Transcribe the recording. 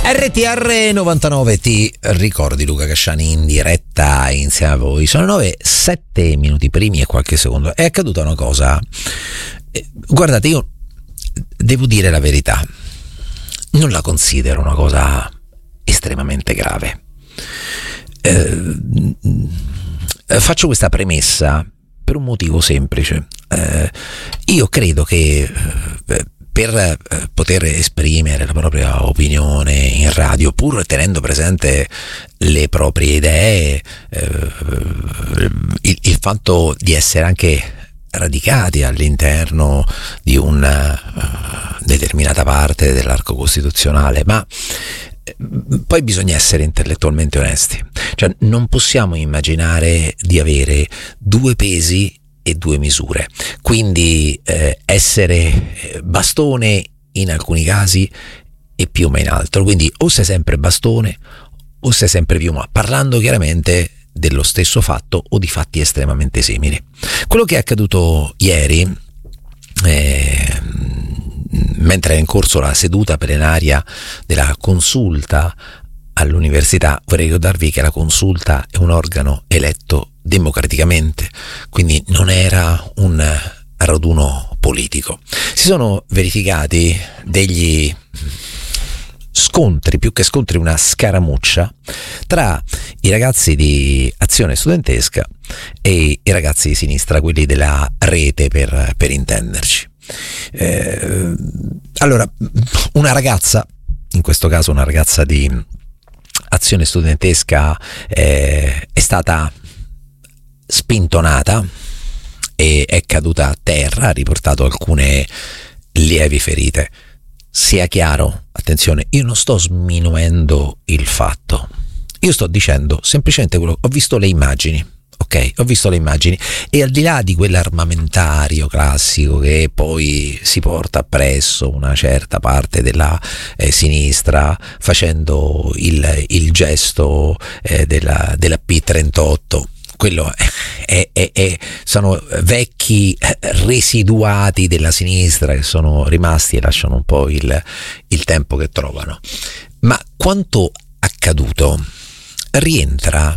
RTR 99, ti ricordi Luca Casciani in diretta insieme a voi. Sono 9, 7 minuti primi e qualche secondo. È accaduta una cosa. Guardate, io devo dire la verità, non la considero una cosa estremamente grave. Faccio questa premessa per un motivo semplice. Io credo che per poter esprimere la propria opinione in radio, pur tenendo presente le proprie idee, il fatto di essere anche radicati all'interno di una determinata parte dell'arco costituzionale, ma poi bisogna essere intellettualmente onesti. Cioè, non possiamo immaginare di avere due pesi e due misure, quindi essere bastone in alcuni casi e piuma in altro, quindi o sei sempre bastone o sei sempre piuma, parlando chiaramente dello stesso fatto o di fatti estremamente simili. Quello che è accaduto ieri, mentre è in corso la seduta plenaria della consulta all'università, vorrei ricordarvi che la consulta è un organo eletto democraticamente, quindi non era un raduno politico. Si sono verificati degli scontri, più che scontri una scaramuccia tra i ragazzi di Azione Studentesca e i ragazzi di sinistra, quelli della rete per intenderci. Allora, una ragazza, in questo caso una ragazza di Azione Studentesca, è stata spintonata e è caduta a terra, ha riportato alcune lievi ferite. Sia chiaro, attenzione, io non sto sminuendo il fatto, io sto dicendo semplicemente quello, ho visto le immagini, ok? Ho visto le immagini e al di là di quell'armamentario classico che poi si porta appresso una certa parte della sinistra facendo il gesto della P38, quello sono vecchi residuati della sinistra che sono rimasti e lasciano un po' il tempo che trovano. Ma quanto accaduto rientra